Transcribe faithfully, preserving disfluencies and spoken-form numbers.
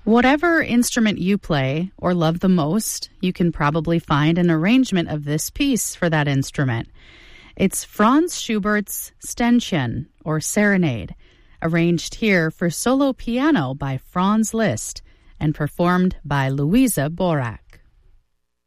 Whatever instrument you play or love the most, you can probably find an arrangement of this piece for that instrument. It's Franz Schubert's Ständchen, or Serenade, arranged here for solo piano by Franz Liszt and performed by Louisa Borak.